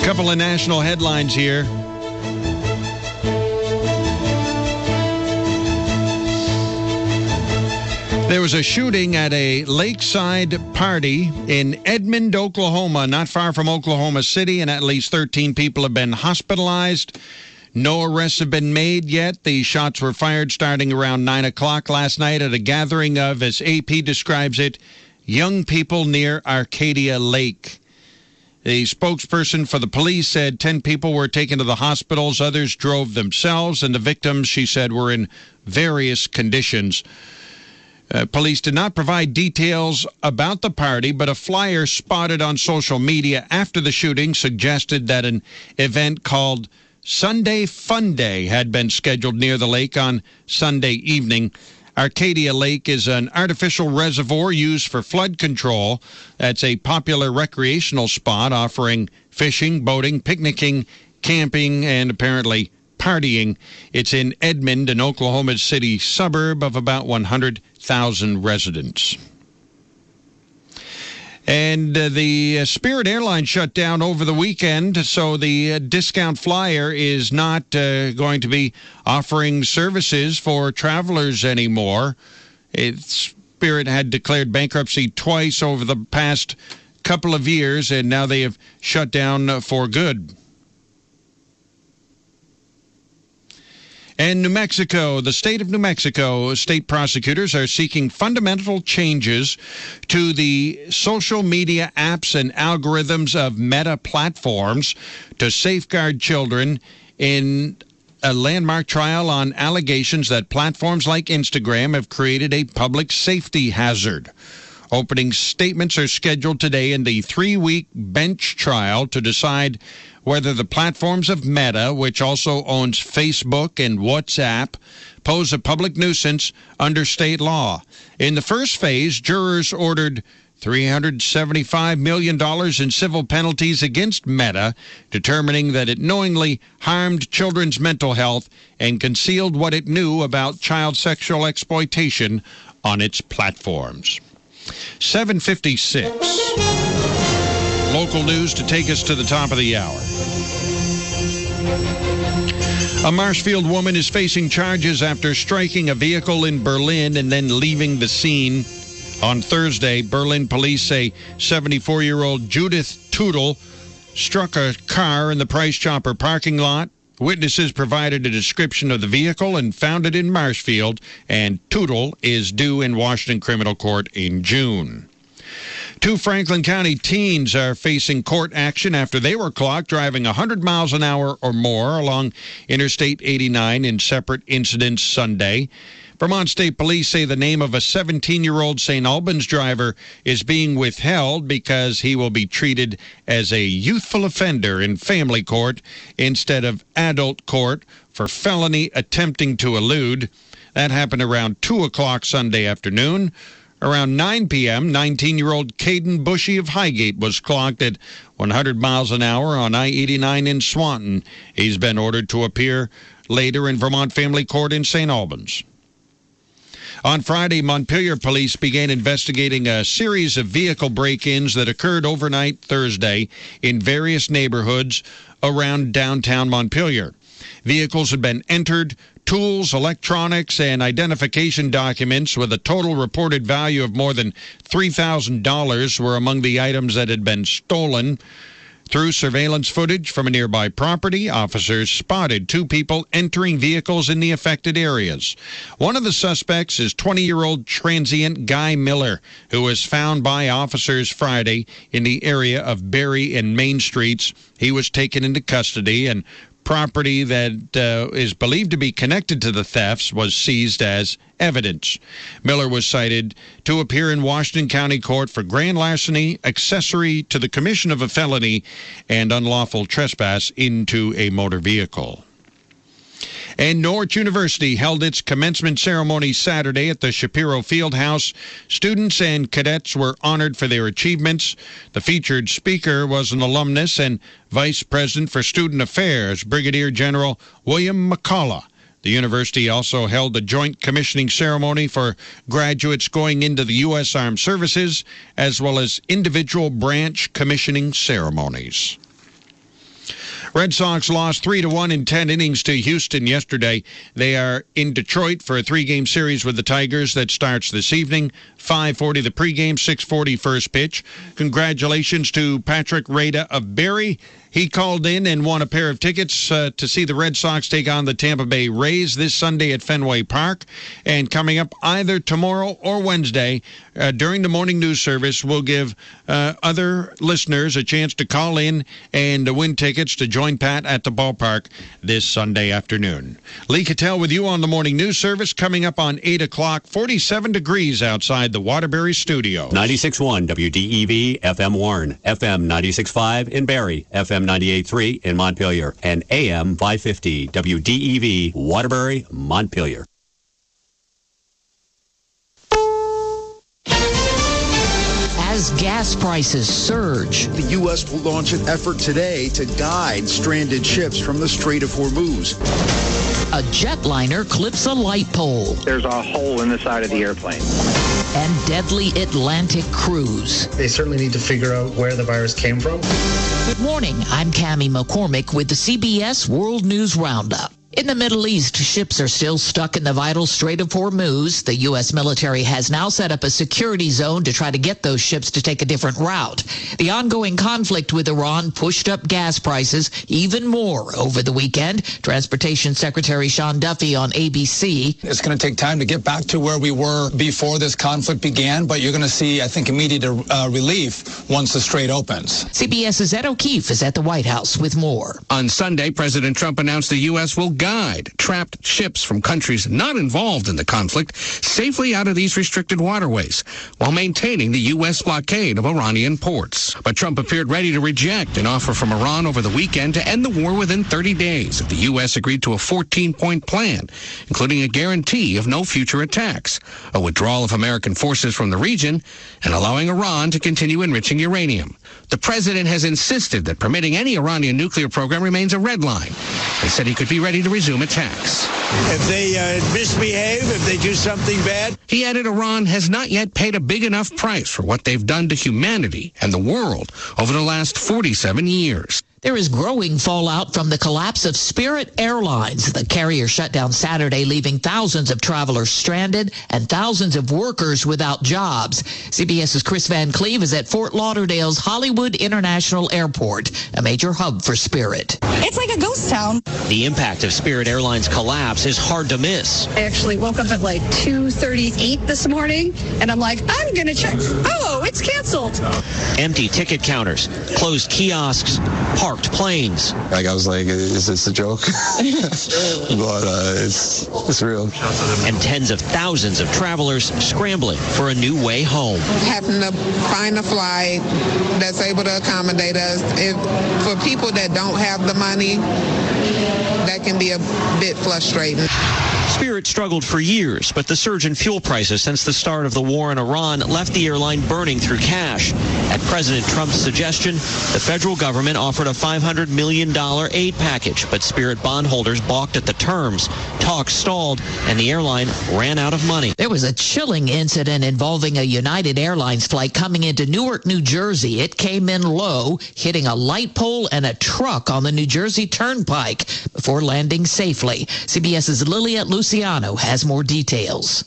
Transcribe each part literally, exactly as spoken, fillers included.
Couple of national headlines here. There was a shooting at a lakeside party in Edmond, Oklahoma, not far from Oklahoma City, and at least thirteen people have been hospitalized. No arrests have been made yet. The shots were fired starting around nine o'clock last night at a gathering of, as A P describes it, young people near Arcadia Lake. The spokesperson for the police said ten people were taken to the hospitals, others drove themselves, and the victims, she said, were in various conditions. Uh, police did not provide details about the party, but a flyer spotted on social media after the shooting suggested that an event called Sunday Fun Day had been scheduled near the lake on Sunday evening. Arcadia Lake is an artificial reservoir used for flood control. That's a popular recreational spot offering fishing, boating, picnicking, camping, and apparently partying. It's in Edmond, an Oklahoma City suburb of about one hundred thousand residents. And uh, the uh, Spirit Airlines shut down over the weekend, so the uh, discount flyer is not uh, going to be offering services for travelers anymore. It, Spirit had declared bankruptcy twice over the past couple of years, and now they have shut down uh, for good. And New Mexico, the state of New Mexico, state prosecutors are seeking fundamental changes to the social media apps and algorithms of Meta platforms to safeguard children in a landmark trial on allegations that platforms like Instagram have created a public safety hazard. Opening statements are scheduled today in the three-week bench trial to decide whether the platforms of Meta, which also owns Facebook and WhatsApp, pose a public nuisance under state law. In the first phase, jurors ordered three hundred seventy-five million dollars in civil penalties against Meta, determining that it knowingly harmed children's mental health and concealed what it knew about child sexual exploitation on its platforms. seven fifty-six. Local news to take us to the top of the hour. A Marshfield woman is facing charges after striking a vehicle in Berlin and then leaving the scene. On Thursday, Berlin police say seventy-four-year-old Judith Tootle struck a car in the Price Chopper parking lot. Witnesses provided a description of the vehicle and found it in Marshfield, and Tootle is due in Washington criminal court in June. Two Franklin County teens are facing court action after they were clocked driving one hundred miles an hour or more along Interstate eighty-nine in separate incidents Sunday. Vermont State Police say the name of a seventeen-year-old Saint Albans driver is being withheld because he will be treated as a youthful offender in family court instead of adult court for felony attempting to elude. That happened around two o'clock Sunday afternoon. Around nine p.m., nineteen-year-old Caden Bushy of Highgate was clocked at one hundred miles an hour on I eighty-nine in Swanton. He's been ordered to appear later in Vermont Family Court in Saint Albans. On Friday, Montpelier police began investigating a series of vehicle break-ins that occurred overnight Thursday in various neighborhoods around downtown Montpelier. Vehicles had been entered. Tools, electronics, and identification documents with a total reported value of more than three thousand dollars were among the items that had been stolen. Through surveillance footage from a nearby property, officers spotted two people entering vehicles in the affected areas. One of the suspects is twenty-year-old transient Guy Miller, who was found by officers Friday in the area of Berry and Main Streets. He was taken into custody, and property that uh, is believed to be connected to the thefts was seized as evidence. Miller was cited to appear in Washington County Court for grand larceny, accessory to the commission of a felony, and unlawful trespass into a motor vehicle. And Norwich University held its commencement ceremony Saturday at the Shapiro Fieldhouse. Students and cadets were honored for their achievements. The featured speaker was an alumnus and Vice President for Student Affairs, Brigadier General William McCullough. The university also held a joint commissioning ceremony for graduates going into the U S Armed Services, as well as individual branch commissioning ceremonies. Red Sox lost three to one in ten innings to Houston yesterday. They are in Detroit for a three-game series with the Tigers that starts this evening. five forty the pregame, six forty first pitch. Congratulations to Patrick Rada of Barrie. He called in and won a pair of tickets uh, to see the Red Sox take on the Tampa Bay Rays this Sunday at Fenway Park. And coming up either tomorrow or Wednesday uh, during the morning news service, we'll give uh, other listeners a chance to call in and uh, win tickets to join Pat at the ballpark this Sunday afternoon. Lee Cattell with you on the morning news service. Coming up on eight o'clock, forty-seven degrees outside the Waterbury studio. ninety-six point one W D E V, F M Warren, F M ninety-six point five in Barrie, F M ninety-eight point three in Montpelier, and A M five fifty W D E V, Waterbury, Montpelier. As gas prices surge, the U S will launch an effort today to guide stranded ships from the Strait of Hormuz. A jetliner clips a light pole. There's a hole in the side of the airplane. And deadly Atlantic cruise. They certainly need to figure out where the virus came from. Good morning. I'm Cammie McCormick with the C B S World News Roundup. In the Middle East, ships are still stuck in the vital Strait of Hormuz. The U S military has now set up a security zone to try to get those ships to take a different route. The ongoing conflict with Iran pushed up gas prices even more over the weekend. Transportation Secretary Sean Duffy on A B C. It's going to take time to get back to where we were before this conflict began, but you're going to see, I think, immediate uh, relief once the strait opens. CBS's Ed O'Keefe is at the White House with more. On Sunday, President Trump announced the U S will guide trapped ships from countries not involved in the conflict safely out of these restricted waterways while maintaining the U S blockade of Iranian ports. But Trump appeared ready to reject an offer from Iran over the weekend to end the war within thirty days if the U S agreed to a fourteen-point plan, including a guarantee of no future attacks, a withdrawal of American forces from the region, and allowing Iran to continue enriching uranium. The president has insisted that permitting any Iranian nuclear program remains a red line and said he could be ready to resume attacks. If they uh, misbehave, if they do something bad. He added Iran has not yet paid a big enough price for what they've done to humanity and the world over the last forty-seven years. There is growing fallout from the collapse of Spirit Airlines. The carrier shut down Saturday, leaving thousands of travelers stranded and thousands of workers without jobs. CBS's Chris Van Cleve is at Fort Lauderdale's Hollywood International Airport, a major hub for Spirit. It's like a ghost town. The impact of Spirit Airlines' collapse is hard to miss. I actually woke up at like two thirty-eight this morning, and I'm like, I'm going to check. Oh, it's canceled. Empty ticket counters, closed kiosks, parked planes. Like, I was like, is this a joke? But uh, it's, it's real. And tens of thousands of travelers scrambling for a new way home. Having to find a flight that's able to accommodate us. If, for people that don't have the money, that can be a bit frustrating. Spirit struggled for years, but the surge in fuel prices since the start of the war in Iran left the airline burning through cash. At President Trump's suggestion, the federal government offered a five hundred million dollars aid package, but Spirit bondholders balked at the terms. Talks stalled, and the airline ran out of money. There was a chilling incident involving a United Airlines flight coming into Newark, New Jersey. It came in low, hitting a light pole and a truck on the New Jersey Turnpike before landing safely. CBS's Lilia Luciano has more details.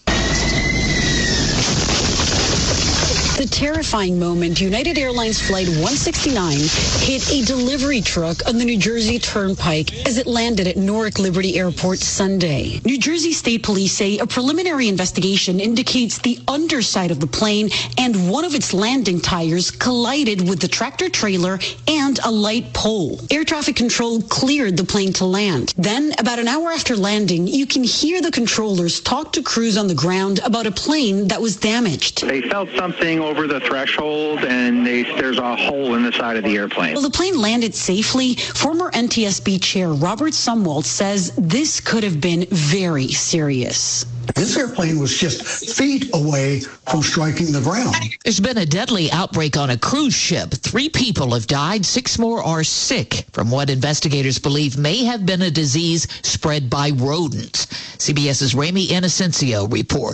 The terrifying moment, United Airlines Flight one sixty-nine hit a delivery truck on the New Jersey Turnpike as it landed at Newark Liberty Airport Sunday. New Jersey State Police say a preliminary investigation indicates the underside of the plane and one of its landing tires collided with the tractor trailer and a light pole. Air traffic control cleared the plane to land. Then, about an hour after landing, you can hear the controllers talk to crews on the ground about a plane that was damaged. They felt something over the threshold, and they, there's a hole in the side of the airplane. Well, the plane landed safely. Former N T S B Chair Robert Sumwalt says this could have been very serious. This airplane was just feet away from striking the ground. There's been a deadly outbreak on a cruise ship. Three people have died. Six more are sick from what investigators believe may have been a disease spread by rodents. CBS's Rami Inocencio reports.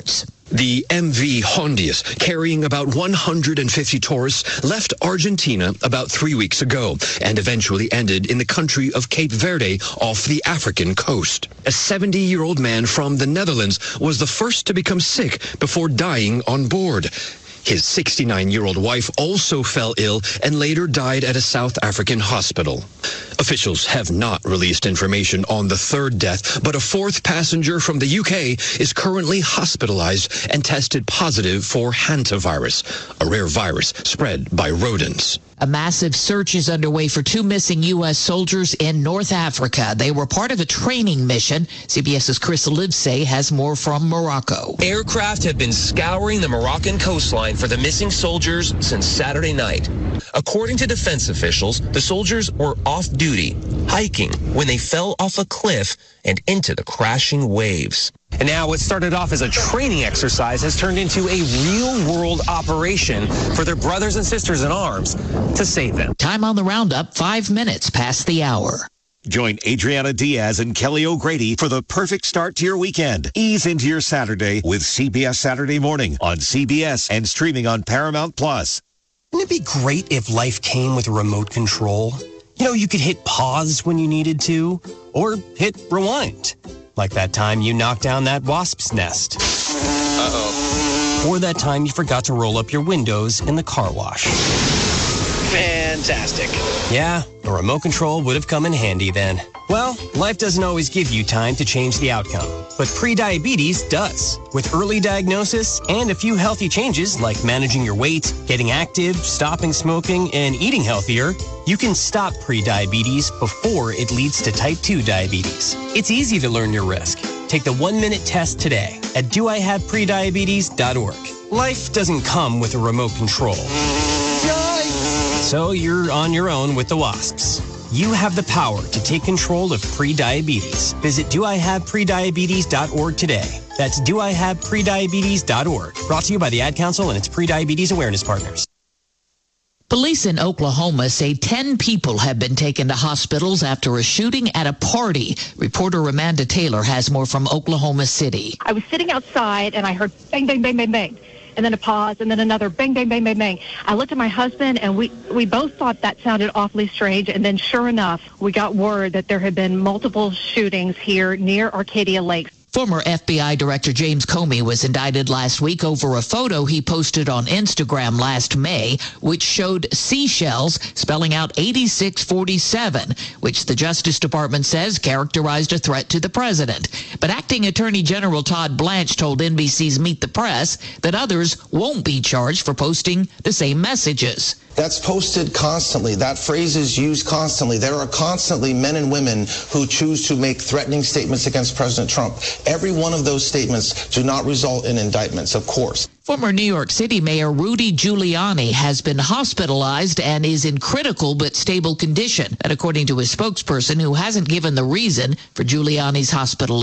The M V Hondius, carrying about one hundred fifty tourists, left Argentina about three weeks ago and eventually ended in the country of Cape Verde off the African coast. A seventy-year-old man from the Netherlands was the first to become sick before dying on board. His sixty-nine-year-old wife also fell ill and later died at a South African hospital. Officials have not released information on the third death, but a fourth passenger from the U K is currently hospitalized and tested positive for hantavirus, a rare virus spread by rodents. A massive search is underway for two missing U S soldiers in North Africa. They were part of a training mission. CBS's Chris Livesay has more from Morocco. Aircraft have been scouring the Moroccan coastline for the missing soldiers since Saturday night. According to defense officials, the soldiers were off duty, hiking, when they fell off a cliff and into the crashing waves. And now what started off as a training exercise has turned into a real-world operation for their brothers and sisters in arms to save them. Time on the roundup, five minutes past the hour. Join Adriana Diaz and Kelly O'Grady for the perfect start to your weekend. Ease into your Saturday with C B S Saturday Morning on C B S and streaming on Paramount Plus. Wouldn't it be great if life came with a remote control? You know, you could hit pause when you needed to, or hit rewind. Like that time you knocked down that wasp's nest. Uh-oh. Or that time you forgot to roll up your windows in the car wash. Fantastic. Yeah, a remote control would have come in handy then. Well, life doesn't always give you time to change the outcome, but prediabetes does. With early diagnosis and a few healthy changes like managing your weight, getting active, stopping smoking, and eating healthier, you can stop prediabetes before it leads to type two diabetes. It's easy to learn your risk. Take the one-minute test today at do I have prediabetes dot org. Life doesn't come with a remote control. So you're on your own with the wasps. You have the power to take control of prediabetes. Visit do I have prediabetes dot org today. That's do I have prediabetes dot org. Brought to you by the Ad Council and its Prediabetes Awareness Partners. Police in Oklahoma say ten people have been taken to hospitals after a shooting at a party. Reporter Amanda Taylor has more from Oklahoma City. I was sitting outside and I heard bang, bang, bang, bang, bang. And then a pause, and then another bang, bang, bang, bang, bang. I looked at my husband, and we, we both thought that sounded awfully strange. And then sure enough, we got word that there had been multiple shootings here near Arcadia Lakes. Former F B I Director James Comey was indicted last week over a photo he posted on Instagram last May, which showed seashells spelling out eighty-six forty-seven, which the Justice Department says characterized a threat to the president. But Acting Attorney General Todd Blanche told N B C's Meet the Press that others won't be charged for posting the same messages. That's posted constantly. That phrase is used constantly. There are constantly men and women who choose to make threatening statements against President Trump. Every one of those statements do not result in indictments, of course. Former New York City Mayor Rudy Giuliani has been hospitalized and is in critical but stable condition. And according to his spokesperson, who hasn't given the reason for Giuliani's hospitalization.